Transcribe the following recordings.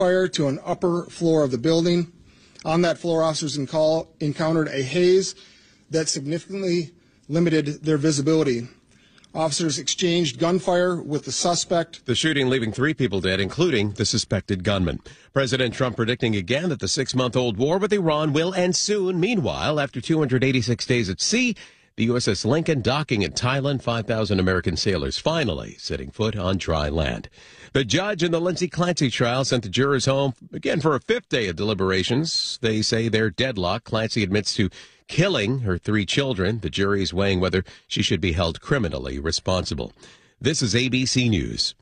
fire to an upper floor of the building. On that floor, officers encountered a haze that significantly limited their visibility. Officers exchanged gunfire with the suspect. The shooting leaving 3 people dead, including the suspected gunman. President Trump predicting again that the 6-month-old war with Iran will end soon. Meanwhile, after 286 days at sea, the USS Lincoln docking in Thailand, 5,000 American sailors finally setting foot on dry land. The judge in the Lindsay Clancy trial sent the jurors home again for a 5th day of deliberations. They say they're deadlocked. Clancy admits to killing her 3 children. The jury is weighing whether she should be held criminally responsible. This is ABC News.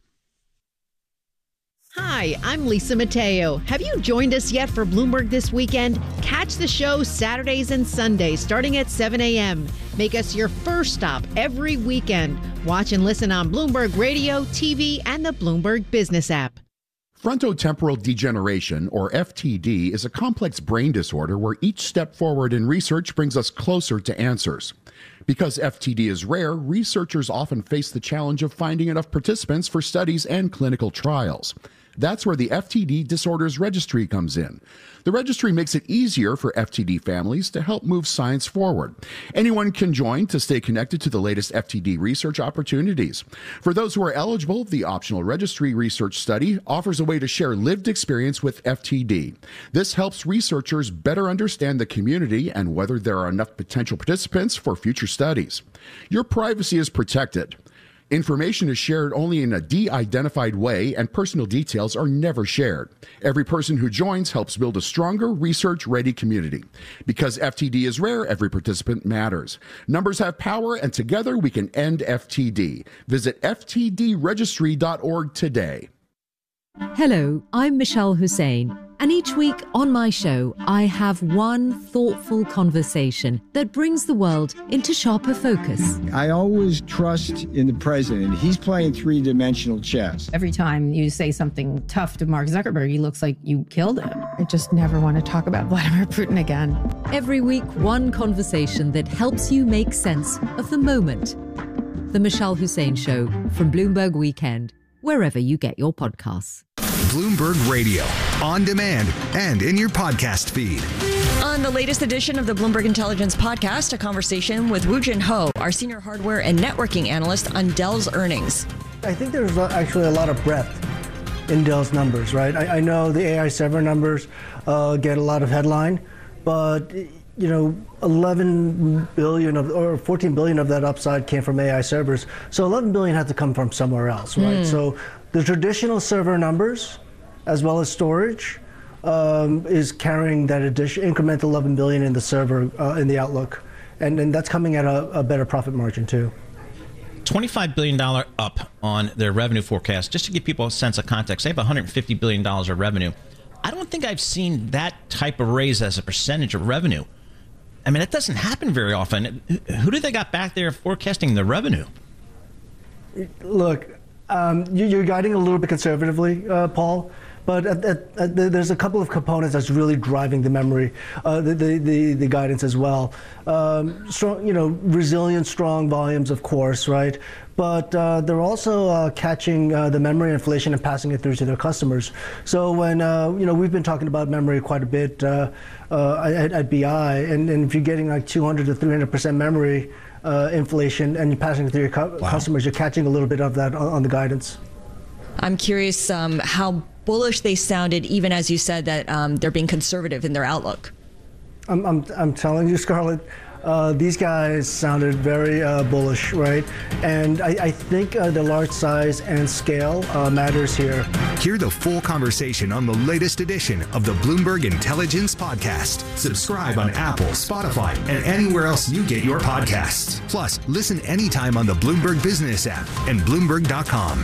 Hi, I'm Lisa Mateo. Have you joined us yet for Bloomberg This Weekend? Catch the show Saturdays and Sundays starting at 7 a.m. Make us your first stop every weekend. Watch and listen on Bloomberg Radio, TV, and the Bloomberg Business app. Frontotemporal degeneration, or FTD, is a complex brain disorder where each step forward in research brings us closer to answers. Because FTD is rare, researchers often face the challenge of finding enough participants for studies and clinical trials. That's where the FTD Disorders Registry comes in. The registry makes it easier for FTD families to help move science forward. Anyone can join to stay connected to the latest FTD research opportunities. For those who are eligible, the optional registry research study offers a way to share lived experience with FTD. This helps researchers better understand the community and whether there are enough potential participants for future studies. Your privacy is protected. Information is shared only in a de-identified way, and personal details are never shared. Every person who joins helps build a stronger, research-ready community. Because FTD is rare, every participant matters. Numbers have power, and together we can end FTD. Visit ftdregistry.org today. Hello, I'm Michelle Hussein, and each week on my show, I have one thoughtful conversation that brings the world into sharper focus. I always trust in the president. He's playing 3-dimensional chess. Every time you say something tough to Mark Zuckerberg, he looks like you killed him. I just never want to talk about Vladimir Putin again. Every week, one conversation that helps you make sense of the moment. The Michelle Hussein Show from Bloomberg Weekend, wherever you get your podcasts. Bloomberg Radio, on demand and in your podcast feed. On the latest edition of the Bloomberg Intelligence Podcast, a conversation with Woo Jin Ho, our senior hardware and networking analyst on Dell's earnings. I think there's actually a lot of breadth in Dell's numbers, right? I know the AI server numbers get a lot of headline, but 11 billion or 14 billion of that upside came from AI servers. So 11 billion had to come from somewhere else, right? So the traditional server numbers, as well as storage, is carrying that incremental 11 billion in the server in the outlook, and that's coming at a better profit margin too. $25 billion up on their revenue forecast. Just to give people a sense of context, they have $150 billion of revenue. I don't think I've seen that type of raise as a percentage of revenue. I mean, that doesn't happen very often. Who do they got back there forecasting the revenue? Look, you're guiding a little bit conservatively, Paul, but there's a couple of components that's really driving the memory, the guidance as well. Strong, resilient, strong volumes, of course, right? But they're also catching the memory inflation and passing it through to their customers. So when we've been talking about memory quite a bit at BI, and if you're getting like 200 to 300% memory inflation and you're passing it through your customers, you're catching a little bit of that on the guidance. I'm curious how bullish they sounded, even as you said that they're being conservative in their outlook. I'm telling you, Scarlett, these guys sounded very bullish, right? And I think the large size and scale matters here. Hear the full conversation on the latest edition of the Bloomberg Intelligence Podcast. Subscribe on Apple, Spotify, and anywhere else you get your podcasts. Plus, listen anytime on the Bloomberg Business app and Bloomberg.com.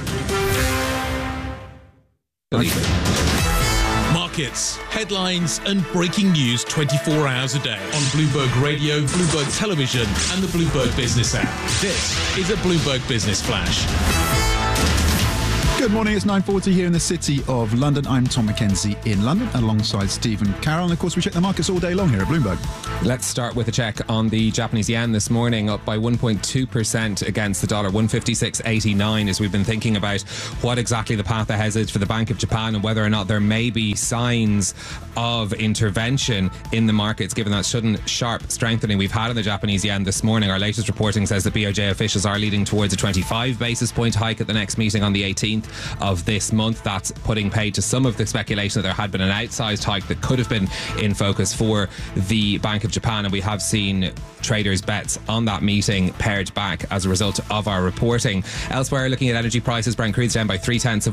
Markets, headlines, and breaking news 24 hours a day on Bloomberg Radio, Bloomberg Television, and the Bloomberg Business app. This is a Bloomberg Business Flash. Good morning, it's 9:40 here in the City of London. I'm Tom Mackenzie in London alongside Stephen Carroll. And of course, we check the markets all day long here at Bloomberg. Let's start with a check on the Japanese yen this morning, up by 1.2% against the dollar, 156.89, as we've been thinking about what exactly the path ahead is for the Bank of Japan and whether or not there may be signs of intervention in the markets given that sudden sharp strengthening we've had in the Japanese yen this morning. Our latest reporting says that BOJ officials are leading towards a 25 basis point hike at the next meeting on the 18th of this month. That's putting paid to some of the speculation that there had been an outsized hike that could have been in focus for the Bank of Japan, and we have seen traders' bets on that meeting pared back as a result of our reporting. Elsewhere, looking at energy prices, Brent crude's down by 0.3%,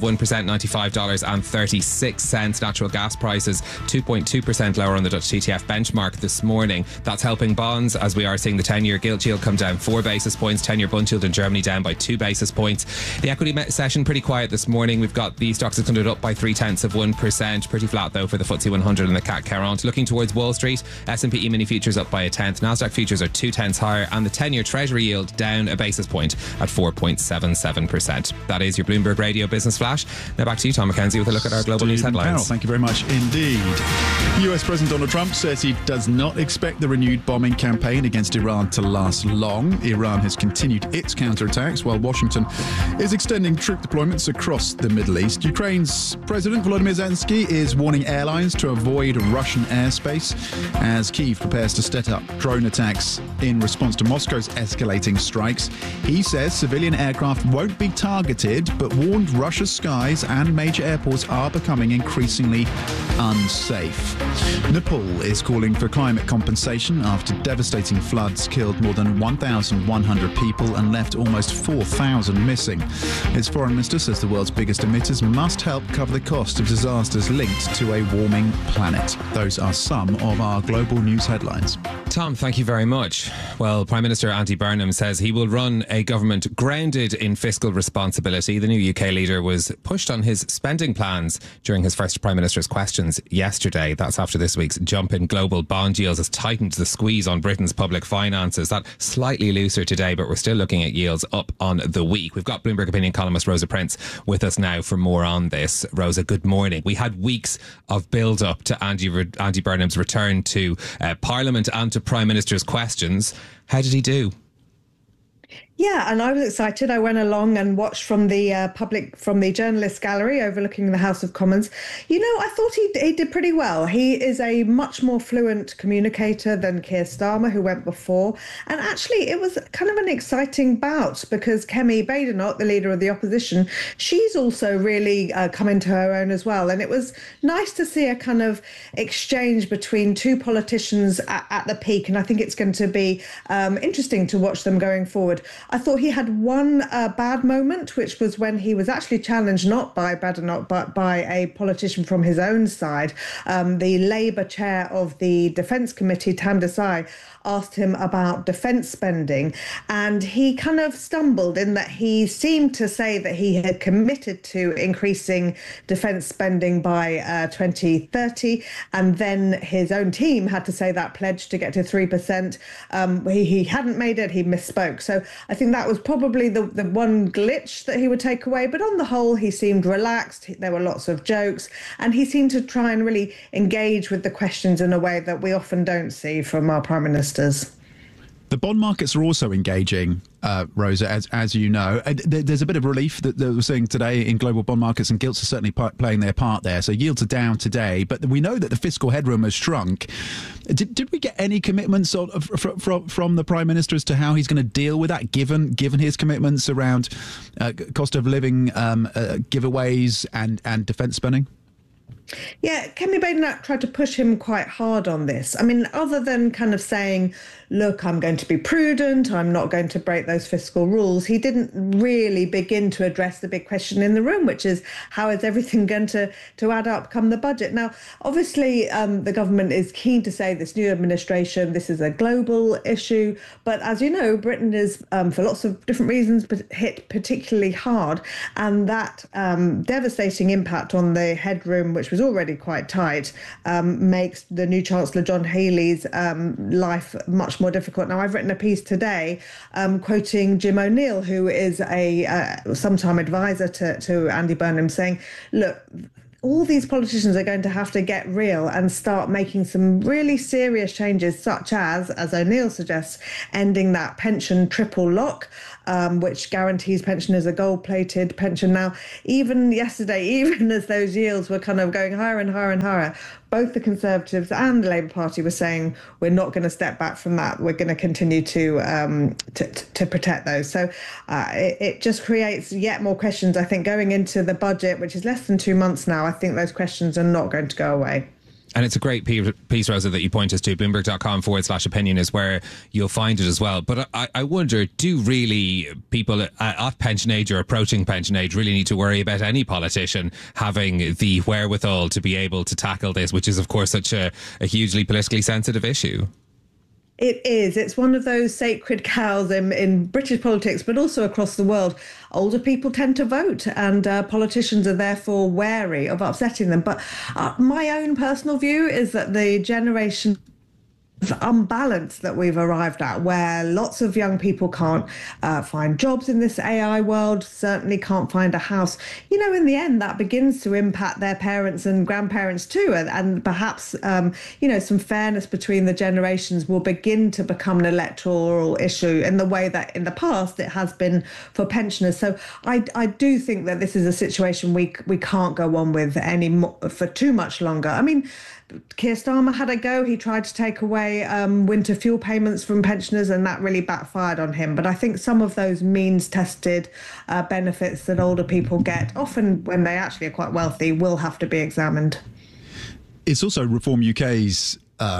$95.36. Natural gas prices 2.2% lower on the Dutch TTF benchmark this morning. That's helping bonds, as we are seeing the 10-year gilt yield come down 4 basis points, 10-year bund yield in Germany down by 2 basis points. The equity session pretty quiet this morning. We've got the Stoxx 600 up by 0.3%, pretty flat though for the FTSE 100 and the CAC 40. Looking towards Wall Street, S&P E-mini futures up by 0.1%, Nasdaq futures are 0.2 higher, and the 10-year Treasury yield down a basis point at 4.77%. That is your Bloomberg Radio Business Flash. Now back to you, Tom Mackenzie, with a look at our global news headlines. Carroll, thank you very much indeed. US President Donald Trump says he does not expect the renewed bombing campaign against Iran to last long. Iran has continued its counterattacks while Washington is extending troop deployments across the Middle East. Ukraine's President Volodymyr Zelensky is warning airlines to avoid Russian airspace as Kyiv prepares to step up drone attacks in response to Moscow's escalating strikes. He says civilian aircraft won't be targeted, but warned Russia's skies and major airports are becoming increasingly unsafe. Nepal is calling for climate compensation after devastating floods killed more than 1,100 people and left almost 4,000 missing. Its foreign minister says the world's biggest emitters must help cover the cost of disasters linked to a warming planet. Those are some of our global news headlines. Tom, thank you very much. Well, Prime Minister Andy Burnham says he will run a government grounded in fiscal responsibility. The new UK leader was pushed on his spending plans during his first Prime Minister's questions yesterday. That's after this week's jump in global bond yields has tightened the squeeze on Britain's public finances. That slightly looser today, but we're still looking at yields up on the week. We've got Bloomberg opinion columnist Rosa Prince with us now for more on this. Rosa, good morning. We had weeks of build-up to Andy Burnham's return to Parliament and to Prime Minister's questions. How did he do? Yeah, and I was excited. I went along and watched from the journalist gallery overlooking the House of Commons. You know, I thought he did pretty well. He is a much more fluent communicator than Keir Starmer, who went before. And actually, it was kind of an exciting bout because Kemi Badenoch, the leader of the opposition, she's also really come into her own as well. And it was nice to see a kind of exchange between two politicians at the peak. And I think it's going to be interesting to watch them going forward. I thought he had one bad moment, which was when he was actually challenged not by Badenoch, but by a politician from his own side. The Labour chair of the Defence Committee, Tam Desai, asked him about defence spending, and he kind of stumbled in that he seemed to say that he had committed to increasing defence spending by 2030, and then his own team had to say that pledge to get to 3%. He hadn't made it, he misspoke. So I think that was probably the one glitch that he would take away, but on the whole he seemed relaxed, there were lots of jokes, and he seemed to try and really engage with the questions in a way that we often don't see from our Prime Ministers. The bond markets are also engaging, Rosa, as you know. There's a bit of relief that we're seeing today in global bond markets, and gilts are certainly playing their part there. So yields are down today, but we know that the fiscal headroom has shrunk. Did we get any commitments from the Prime Minister as to how he's going to deal with that, given his commitments around cost of living giveaways and defence spending? Yeah, Kemi Badenoch tried to push him quite hard on this. I mean, other than kind of saying, look, I'm going to be prudent, I'm not going to break those fiscal rules, he didn't really begin to address the big question in the room, which is how is everything going to add up come the budget? Now, obviously, the government is keen to say this new administration, this is a global issue. But as you know, Britain is, for lots of different reasons, hit particularly hard. And that devastating impact on the headroom, which was already quite tight, makes the new Chancellor John Healey's life much more difficult. Now, I've written a piece today quoting Jim O'Neill, who is a sometime advisor to Andy Burnham, saying, look, all these politicians are going to have to get real and start making some really serious changes, such as O'Neill suggests, ending that pension triple lock, which guarantees pensioners a gold-plated pension. Now, even yesterday, even as those yields were kind of going higher and higher and higher, both the Conservatives and the Labour Party were saying, we're not going to step back from that. We're going to continue to protect those. So it just creates yet more questions, I think, going into the budget, which is less than 2 months now. I think those questions are not going to go away. And it's a great piece, Rosa, that you point us to. Bloomberg.com/opinion is where you'll find it as well. But I wonder, do really people at pension age or approaching pension age really need to worry about any politician having the wherewithal to be able to tackle this, which is, of course, such a hugely politically sensitive issue? It is. It's one of those sacred cows in British politics, but also across the world. Older people tend to vote, and politicians are therefore wary of upsetting them. But my own personal view is that the generation unbalance that we've arrived at, where lots of young people can't find jobs in this AI world, certainly can't find a house. You know, in the end, that begins to impact their parents and grandparents too. And perhaps, some fairness between the generations will begin to become an electoral issue in the way that in the past it has been for pensioners. So I do think that this is a situation we can't go on with for too much longer. I mean, Keir Starmer had a go. He tried to take away winter fuel payments from pensioners, and that really backfired on him. But I think some of those means-tested benefits that older people get, often when they actually are quite wealthy, will have to be examined. It's also Reform UK's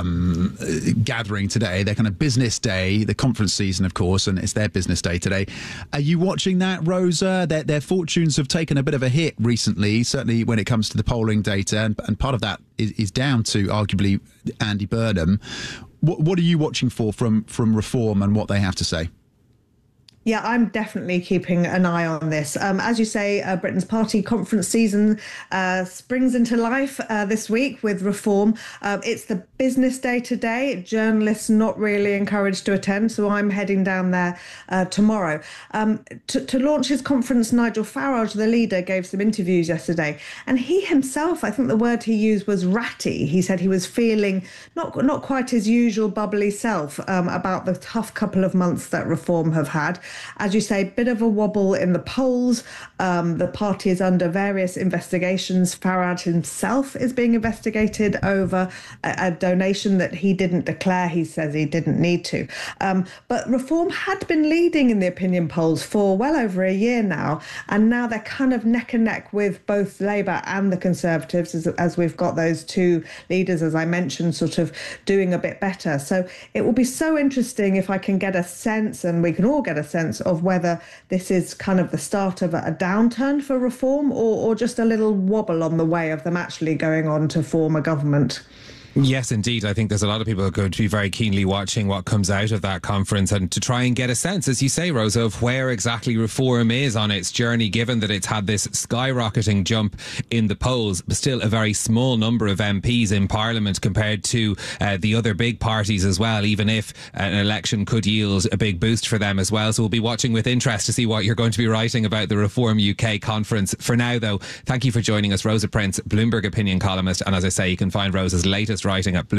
gathering today, their kind of business day, the conference season, of course, and it's their business day today. Are you watching that, Rosa? Their fortunes have taken a bit of a hit recently, certainly when it comes to the polling data, and part of that is down to arguably Andy Burnham. What are you watching for from Reform and what they have to say? Yeah, I'm definitely keeping an eye on this. As you say, Britain's party conference season springs into life this week with Reform. It's the business day today. Journalists not really encouraged to attend, so I'm heading down there tomorrow. To launch his conference, Nigel Farage, the leader, gave some interviews yesterday, and he himself, I think the word he used was ratty. He said he was feeling not quite his usual bubbly self about the tough couple of months that Reform have had. As you say, bit of a wobble in the polls. The party is under various investigations. Farage himself is being investigated over a donation that he didn't declare. He says he didn't need to. But Reform had been leading in the opinion polls for well over a year now. And now they're kind of neck and neck with both Labour and the Conservatives, as we've got those two leaders, as I mentioned, sort of doing a bit better. So it will be so interesting if I can get a sense, and we can all get a sense, of whether this is kind of the start of a downturn for Reform or just a little wobble on the way of them actually going on to form a government. Yes, indeed. I think there's a lot of people who are going to be very keenly watching what comes out of that conference and to try and get a sense, as you say, Rosa, of where exactly Reform is on its journey, given that it's had this skyrocketing jump in the polls, but still a very small number of MPs in Parliament compared to the other big parties as well, even if an election could yield a big boost for them as well. So we'll be watching with interest to see what you're going to be writing about the Reform UK conference. For now, though, thank you for joining us, Rosa Prince, Bloomberg opinion columnist. And as I say, you can find Rosa's latest writing at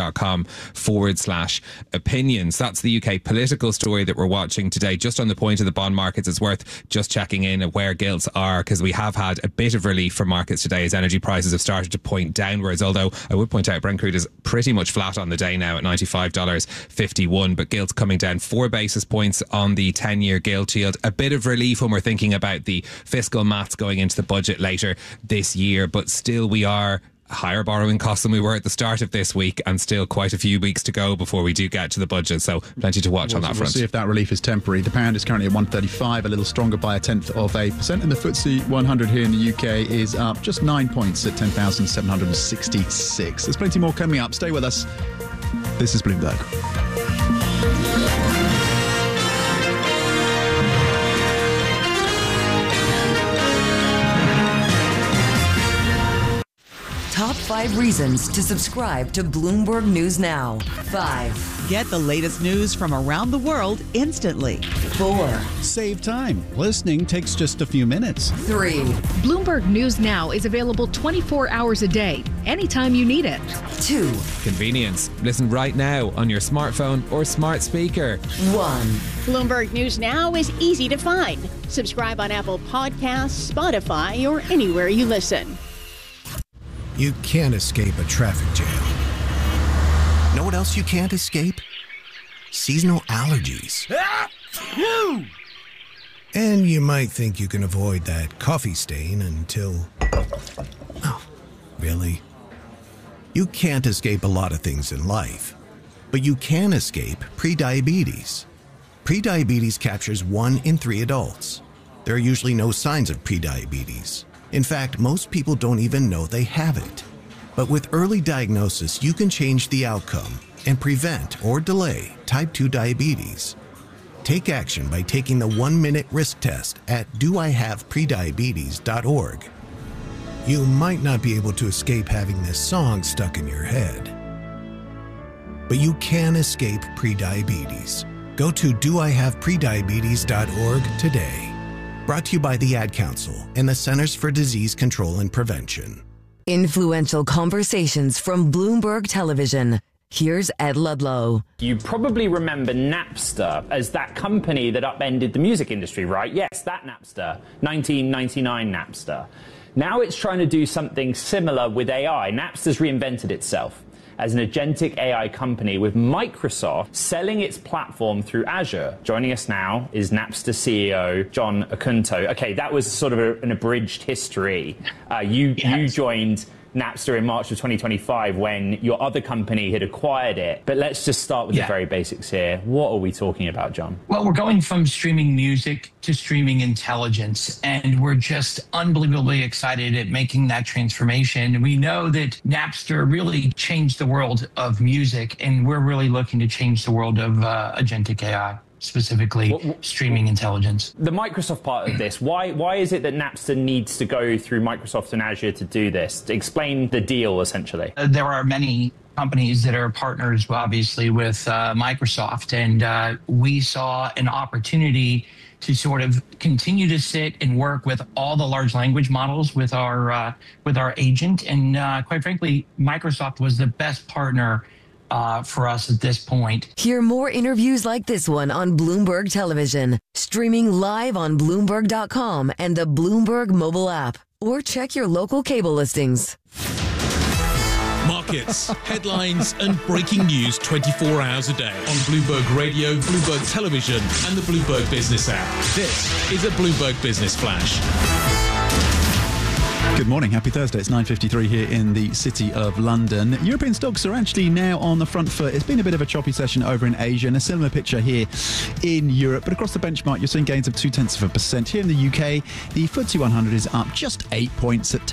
bloomberg.com/opinions. That's the UK political story that we're watching today. Just on the point of the bond markets, it's worth just checking in at where gilts are, because we have had a bit of relief for markets today as energy prices have started to point downwards. Although I would point out Brent crude is pretty much flat on the day now at $95.51, but gilts coming down 4 basis points on the 10-year gilt yield. A bit of relief when we're thinking about the fiscal maths going into the budget later this year, but still we are higher borrowing costs than we were at the start of this week, and still quite a few weeks to go before we do get to the budget, so plenty to watch on that front. We'll see if that relief is temporary. The pound is currently at 135, a little stronger by 0.1%, and the FTSE 100 here in the UK is up just 9 points at 10,766. There's plenty more coming up. Stay with us. This is Bloomberg. top 5 reasons to subscribe to Bloomberg News Now. 5. Get the latest news from around the world instantly. 4. Save time. Listening takes just a few minutes. 3. Bloomberg News Now is available 24 hours a day, anytime you need it. 2. Convenience. Listen right now on your smartphone or smart speaker. 1. Bloomberg News Now is easy to find. Subscribe on Apple Podcasts, Spotify, or anywhere you listen. You can't escape a traffic jam. Know what else you can't escape? Seasonal allergies. And you might think you can avoid that coffee stain until... Oh, really? You can't escape a lot of things in life, but you can escape prediabetes. Prediabetes captures 1 in 3 adults. There are usually no signs of prediabetes. In fact, most people don't even know they have it. But with early diagnosis, you can change the outcome and prevent or delay type 2 diabetes. Take action by taking the 1-minute risk test at doihaveprediabetes.org. You might not be able to escape having this song stuck in your head, but you can escape prediabetes. Go to doihaveprediabetes.org today. Brought to you by the Ad Council and the Centers for Disease Control and Prevention. Influential conversations from Bloomberg Television. Here's Ed Ludlow. You probably remember Napster as that company that upended the music industry, right? Yes, that Napster, 1999 Napster. Now it's trying to do something similar with AI. Napster's reinvented itself as an agentic AI company with Microsoft selling its platform through Azure. Joining us now is Napster CEO John Okunto. Okay, that was sort of an abridged history. You joined Napster in March of 2025 when your other company had acquired it. But let's just start with the very basics here. What are we talking about, John? Well, we're going from streaming music to streaming intelligence, and we're just unbelievably excited at making that transformation. We know that Napster really changed the world of music, and we're really looking to change the world of agentic AI. Specifically, streaming intelligence. The Microsoft part of this, why is it that Napster needs to go through Microsoft and Azure to do this? To explain the deal, essentially. There are many companies that are partners, obviously, with Microsoft, and we saw an opportunity to sort of continue to sit and work with all the large language models with our agent, and quite frankly, Microsoft was the best partner for us at this point. Hear more interviews like this one on Bloomberg Television, streaming live on Bloomberg.com and the Bloomberg mobile app, or check your local cable listings. Markets, headlines, and breaking news 24 hours a day on Bloomberg Radio, Bloomberg Television, and the Bloomberg Business app. This is a Bloomberg Business Flash. Good morning. Happy Thursday. It's 9:53 here in the city of London. European stocks are actually now on the front foot. It's been a bit of a choppy session over in Asia and a similar picture here in Europe. But across the benchmark, you're seeing gains of 0.2%. Here in the UK, the FTSE 100 is up just 8 points at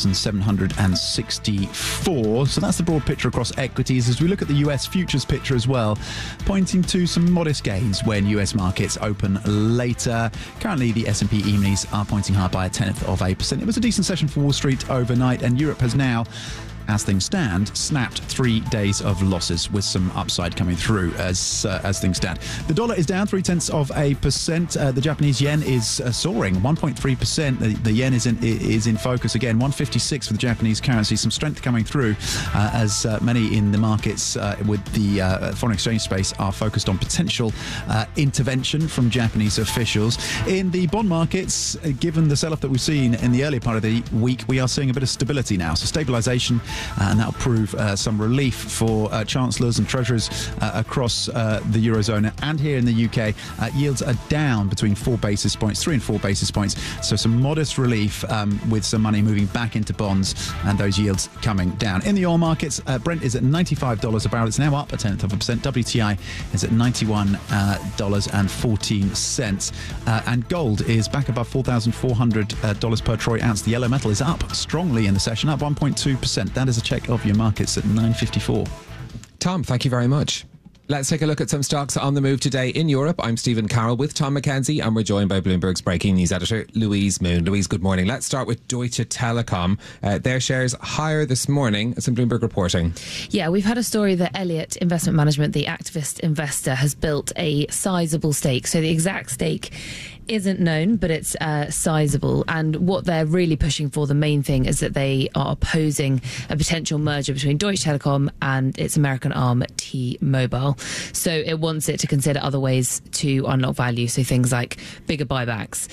10,764. So that's the broad picture across equities. As we look at the US futures picture as well, pointing to some modest gains when US markets open later. Currently, the S&P E-minis are pointing higher by 0.1%. It was a decent session for Wall Street overnight, and Europe has now, as things stand, snapped 3 days of losses with some upside coming through as things stand. The dollar is down 0.3%. The Japanese yen is soaring 1.3%. The yen is in focus again, 156 for the Japanese currency. Some strength coming through as many in the markets with the foreign exchange space are focused on potential intervention from Japanese officials. In the bond markets, given the sell-off that we've seen in the earlier part of the week, we are seeing a bit of stability now. So stabilization, and that'll prove some relief for chancellors and treasurers across the Eurozone and here in the UK. Yields are down between 4 basis points, 3 and 4 basis points. So some modest relief with some money moving back into bonds and those yields coming down. In the oil markets, Brent is at $95 a barrel. It's now up 0.1%. WTI is at $91.14. And gold is back above $4,400 per troy ounce. The yellow metal is up strongly in the session, up 1.2%. That is a check of your markets at 9:54. Tom, thank you very much. Let's take a look at some stocks on the move today in Europe. I'm Stephen Carroll with Tom Mackenzie, and we're joined by Bloomberg's breaking news editor, Louise Moon. Louise, good morning. Let's start with Deutsche Telekom. Their shares higher this morning. Some Bloomberg reporting. Yeah, we've had a story that Elliott Investment Management, the activist investor, has built a sizable stake. So the exact stake isn't known, but it's sizable. And what they're really pushing for, the main thing, is that they are opposing a potential merger between Deutsche Telekom and its American arm, T-Mobile. So it wants it to consider other ways to unlock value, so things like bigger buybacks.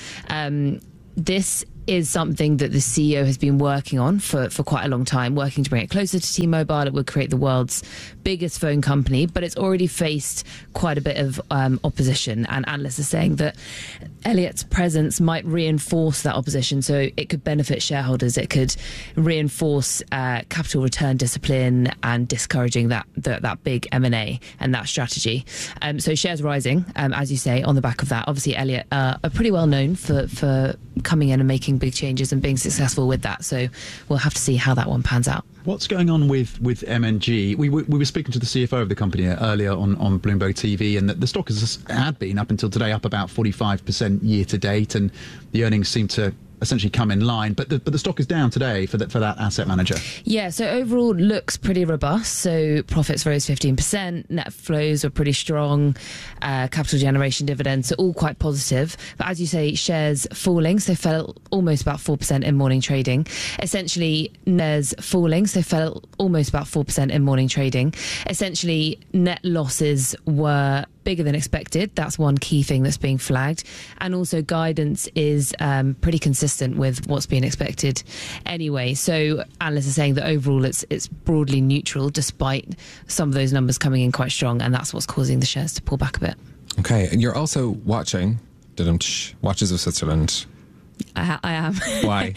This is something that the CEO has been working on for quite a long time, working to bring it closer to T-Mobile. It would create the world's biggest phone company, but it's already faced quite a bit of opposition, and analysts are saying that Elliott's presence might reinforce that opposition, so it could benefit shareholders. It could reinforce capital return discipline and discouraging that big M&A and that strategy. So shares rising, as you say, on the back of that. Obviously, Elliott are pretty well known for coming in and making big changes and being successful with that. So we'll have to see how that one pans out. What's going on with MNG? We were speaking to the CFO of the company earlier on Bloomberg TV, and the stock had been up until today up about 45% year to date, and the earnings seem to essentially come in line, but the stock is down today for that asset manager. Yeah, so overall looks pretty robust. So profits rose 15%, net flows were pretty strong, capital generation, dividends are all quite positive. But as you say, shares falling, so fell almost about 4% in morning trading. Essentially, NES falling, so fell almost about 4% in morning trading. Essentially, net losses were bigger than expected. That's one key thing that's being flagged. And also guidance is pretty consistent with what's being expected anyway. So analysts are saying that overall it's broadly neutral despite some of those numbers coming in quite strong, and that's what's causing the shares to pull back a bit. Okay, and you're also watching Watches of Switzerland. I am. Why?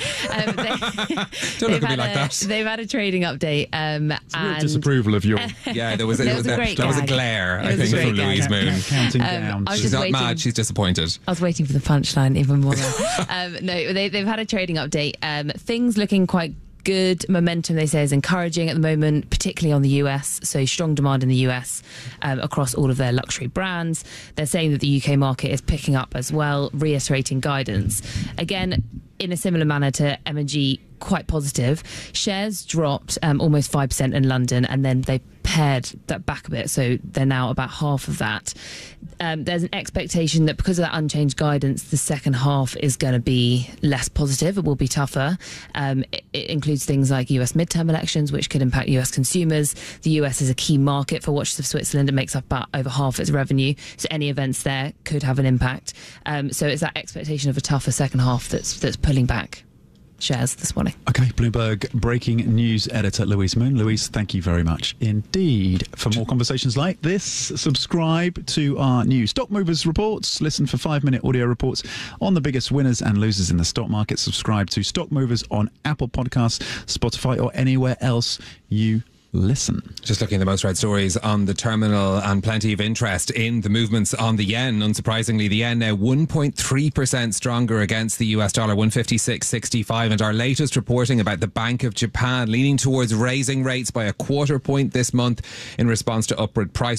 Don't look at me like that. They've had a trading update. It's real disapproval of your... Yeah, there was a glare, I think, from Louise Moon. Counting down. She's not mad, she's disappointed. I was waiting for the punchline even more. No, they've had a trading update. Things looking quite good. Momentum, they say, is encouraging at the moment, particularly on the US. So strong demand in the US across all of their luxury brands. They're saying that the UK market is picking up as well, reiterating guidance. Again, in a similar manner to M&G, quite positive. Shares dropped almost 5% in London, and then they pared that back a bit, so they're now about half of that. There's an expectation that because of that unchanged guidance, the second half is going to be less positive. It will be tougher. It includes things like US midterm elections, which could impact US consumers. The US is a key market for Watches of Switzerland. It makes up about over half its revenue, so any events there could have an impact. So it's that expectation of a tougher second half that's pulling back shares this morning. Okay, Bloomberg breaking news editor Louise Moon. Louise, thank you very much indeed. For more conversations like this, subscribe to our new Stock Movers reports. Listen for 5-minute audio reports on the biggest winners and losers in the stock market. Subscribe to Stock Movers on Apple Podcasts, Spotify, or anywhere else you listen. Just looking at the most read stories on the terminal, and plenty of interest in the movements on the yen. Unsurprisingly, the yen now 1.3% stronger against the US dollar, 156.65. And our latest reporting about the Bank of Japan leaning towards raising rates by 1/4 point this month in response to upward price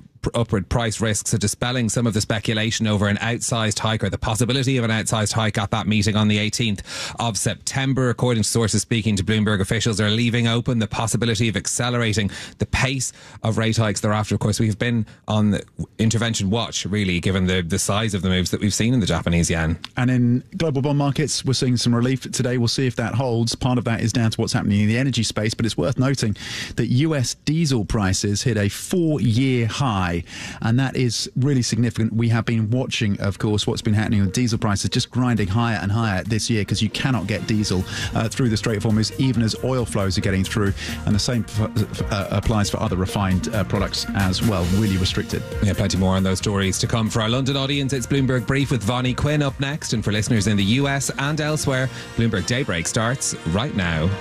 risks, dispelling some of the speculation over an outsized hike, or the possibility of an outsized hike at that meeting on the 18th of September. According to sources speaking to Bloomberg, officials are leaving open the possibility of accelerating the pace of rate hikes thereafter. Of course, we've been on the intervention watch, really, given the size of the moves that we've seen in the Japanese yen. And in global bond markets, we're seeing some relief today. We'll see if that holds. Part of that is down to what's happening in the energy space, but it's worth noting that US diesel prices hit a 4-year high. And that is really significant. We have been watching, of course, what's been happening with diesel prices, just grinding higher and higher this year, because you cannot get diesel through the Strait of Hormuz, even as oil flows are getting through. And the same applies for other refined products as well, really restricted. Yeah, plenty more on those stories to come. For our London audience, it's Bloomberg Brief with Vonnie Quinn up next. And for listeners in the US and elsewhere, Bloomberg Daybreak starts right now.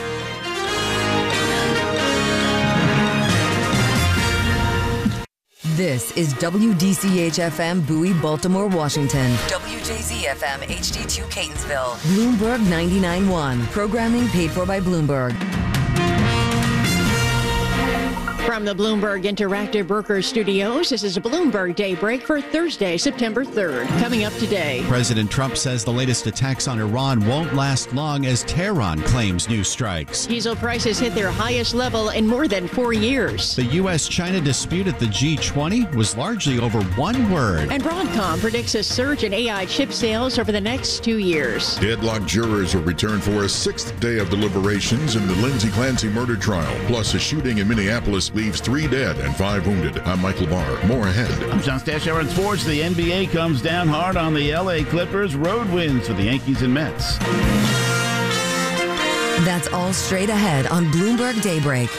This is WDCH-FM Bowie, Baltimore, Washington. WJZ-FM HD2 Catonsville. Bloomberg 99.1. Programming paid for by Bloomberg. From the Bloomberg Interactive Brokers Studios, this is a Bloomberg Daybreak for Thursday, September 3rd. Coming up today, President Trump says the latest attacks on Iran won't last long as Tehran claims new strikes. diesel prices hit their highest level in more than 4 years. The U.S.-China dispute at the G20 was largely over one word. And Broadcom predicts a surge in AI chip sales over the next 2 years. Deadlocked jurors will return for a 6th day of deliberations in the Lindsay Clancy murder trial. Plus, a shooting in Minneapolis leaves 3 dead and 5 wounded. I'm Michael Barr. More ahead. I'm John Stashower in sports. The NBA comes down hard on the LA Clippers. Road wins for the Yankees and Mets. That's all straight ahead on Bloomberg Daybreak.